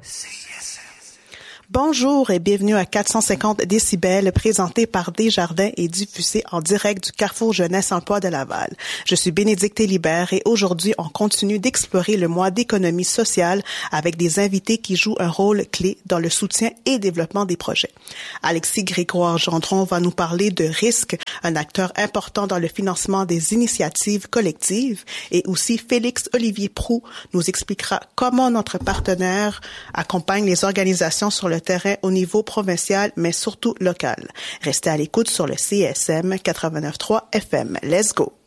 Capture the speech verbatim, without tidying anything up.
Bonjour et bienvenue à quatre cent cinquante décibels, présenté par Desjardins et diffusé en direct du Carrefour Jeunesse Emploi de Laval. Je suis Bénédicte Hélibert et aujourd'hui, on continue d'explorer le mois d'économie sociale avec des invités qui jouent un rôle clé dans le soutien et développement des projets. Alexis Grégoire-Gendron va nous parler de Risque, un acteur important dans le financement des initiatives collectives, et aussi Félix Olivier Proulx nous expliquera comment notre partenaire accompagne les organisations sur le terrain au niveau provincial, mais surtout local. Restez à l'écoute sur le C S M quatre-vingt-neuf point trois F M. Let's go!